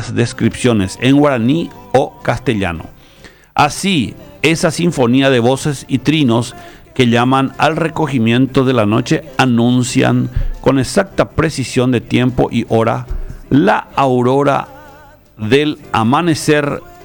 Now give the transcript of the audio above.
las descripciones en guaraní o castellano. Así, esa sinfonía de voces y trinos que llaman al recogimiento de la noche anuncian con exacta precisión de tiempo y hora la aurora del amanecer